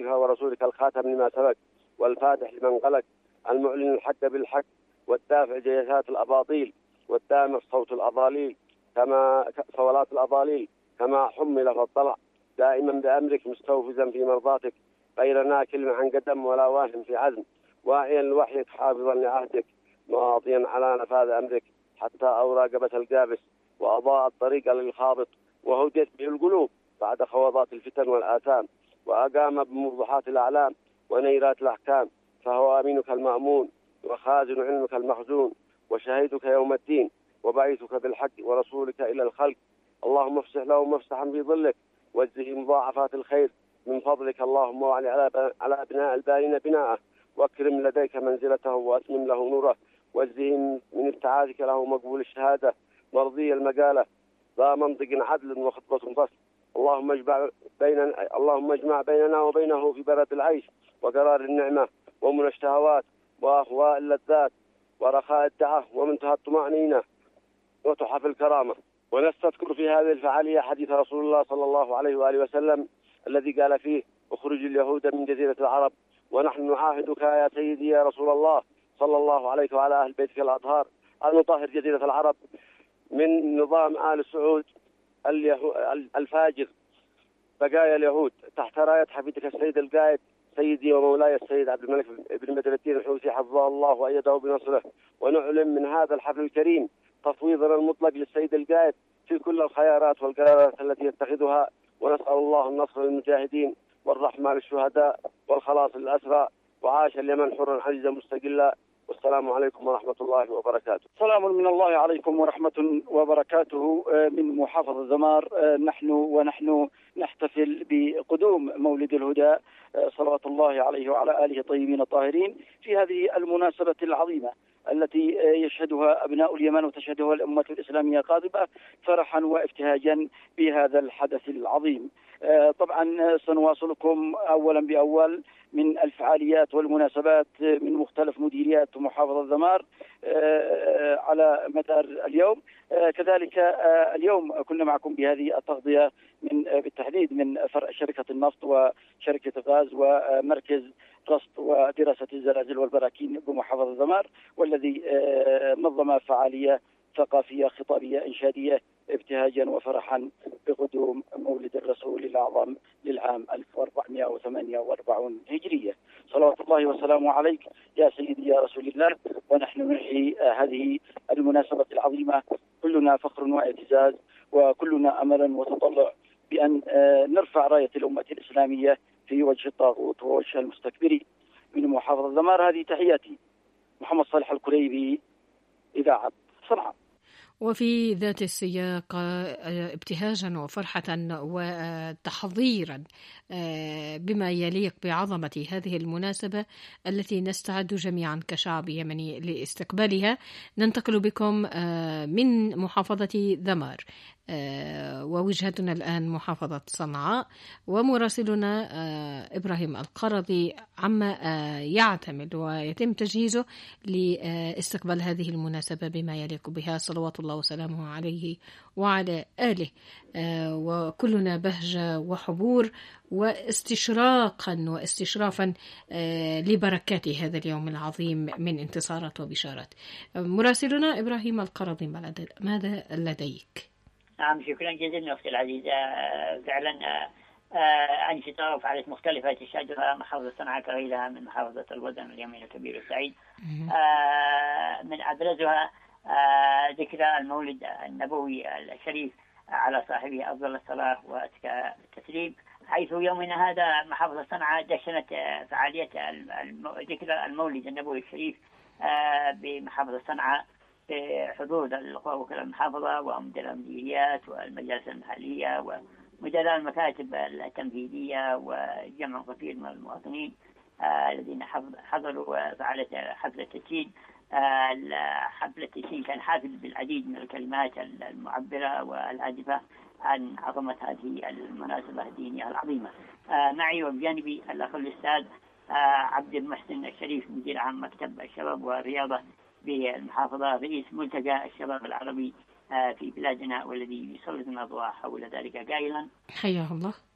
ورسولك الخاتم لما سبق والفاتح لمن غلق المعلن الحق بالحق والدافع جيشات الأباطيل والدامر صوت الأضاليل كما صولات الأضاليل كما حمل فالطلع دائما بأمرك مستوفزا في مرضاتك غير ناكل عن قدم ولا واهم في عزم واعيا لوحيك حافظا لعهدك ماضيا على نفاذ أمرك حتى أورى قبة القابس وأضاء الطريق للخابط وهديت به القلوب بعد خوضات الفتن والآثام وأقام بموضحات الأعلام ونيرات الأحكام فهو أمينك المأمون وخازن علمك المخزون وشهيدك يوم الدين وبعيثك بالحق ورسولك إلى الخلق اللهم افسح لهم مفسحا في ظلك واجزه مضاعفات الخير من فضلك اللهم وعلي على أبناء البارين بناءه واكرم لديك منزلته وأتمم له نوره واجزه من ابتعادك له مقبول الشهادة مرضي المقالة ذا منطق عدل وخطبة فصل اللهم اجمع بيننا وبينه في برد العيش وقرار النعمة ومنى الشهوات وأهواء اللذات ورخاء الدعاء ومنتهى الطمأنينة وتحف الكرامة. ونستذكر في هذه الفعالية حديث رسول الله صلى الله عليه وآله وسلم الذي قال فيه اخرج اليهود من جزيرة العرب ونحن نعاهدك يا سيدي يا رسول الله صلى الله عليه وعلى أهل بيتك الأطهار أن نطهر جزيرة العرب من نظام آل سعود الفاجر بقايا اليهود تحت راية حفيدك السيد القائد سيدي ومولاي السيد عبد الملك بن بدر الدين الحوثي حفظه الله وأيده بنصره. ونعلن من هذا الحفل الكريم تفويضنا المطلق للسيد القائد في كل الخيارات والقرارات التي يتخذها ونسأل الله النصر للمجاهدين والرحمة للشهداء والخلاص للأسرى وعاش اليمن حرا عزيزا مستقلا. والسلام عليكم ورحمة الله وبركاته. سلام من الله عليكم ورحمة وبركاته من محافظة ذمار. ونحن نحتفل بقدوم مولد الهدى صلوات الله عليه وعلى آله الطيبين الطاهرين في هذه المناسبة العظيمة التي يشهدها أبناء اليمن وتشهدها الأمة الإسلامية قاطبة فرحا وابتهاجا بهذا الحدث العظيم. طبعا سنواصلكم أولا بأول من الفعاليات والمناسبات من مختلف مديريات محافظة ذمار على مدار اليوم. كذلك اليوم كنا معكم بهذه التغطية بالتحديد من فرع شركة النفط وشركة الغاز ومركز رصد ودراسة الزلازل والبراكين بمحافظة ذمار، والذي نظم فعالية ثقافية خطابية إنشادية ابتهاجا وفرحا بقدوم مولد الرسول الأعظم للعام 1448 هجرية. صلوات الله وسلامه عليك يا سيدي يا رسول الله. ونحن نحيي هذه المناسبة العظيمة كلنا فخر واعتزاز وكلنا أملا وتطلع بأن نرفع راية الأمة الإسلامية في وجه الطاغوت ووجه المستكبرين. من محافظة ذمار هذه تحياتي، محمد صالح الكريبي، إذاعة صنعاء. وفي ذات السياق ابتهاجا وفرحة وتحضيرا بما يليق بعظمة هذه المناسبة التي نستعد جميعا كشعب يمني لاستقبالها، ننتقل بكم من محافظة ذمار ووجهتنا الآن محافظة صنعاء، ومراسلنا إبراهيم القرضي عما يعتمد ويتم تجهيزه لاستقبال هذه المناسبة بما يليق بها صلوات الله وسلامه عليه وعلى آله. وكلنا بهجة وحبور واستشراقا واستشرافا لبركات هذا اليوم العظيم من انتصارات وبشارات. مراسلنا إبراهيم القرضي، ماذا لديك؟ نعم، شكرا جزيلا أختي العزيزة. فعلا أنشطة وفعاليات مختلفة تشهدها محافظة صنعاء كغيرها من محافظة الوطن اليمين الكبير والسعيد. من أبرزها ذكرى المولد النبوي الشريف على صاحبه أفضل الصلاة وأزكى التسليم، حيث يومنا هذا محافظة صنعاء دشنت فعالية ذكرى المولد النبوي الشريف بمحافظة صنعاء بحضور وكلاء المحافظة ومدراء المديريات والمجالس المحلية ومدراء المكاتب التنفيذية وجمع كثير من المواطنين الذين حضروا فعالية حفلة التدشين. حفلة التدشين كان حافل بالعديد من الكلمات المعبرة والهادفة عن عظمة هذه المناسبة الدينية العظيمة. معي وبجانبي الأخ الأستاذ عبد المحسن الشريف، مدير عام مكتب الشباب والرياضة بالمحافظة، رئيس ملتقى الشباب العربي في بلادنا، والذي يسلط الأضواء حول ذلك قائلا: حياه الله.